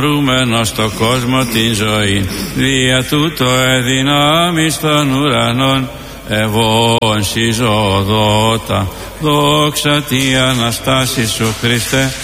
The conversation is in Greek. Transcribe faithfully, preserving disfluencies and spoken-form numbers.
Ρούμενο στο κόσμο την ζωή, δια τούτο εδυνάμεις των ουρανών, ευών συζωδότα, δόξα τη Αναστάση σου Χριστέ.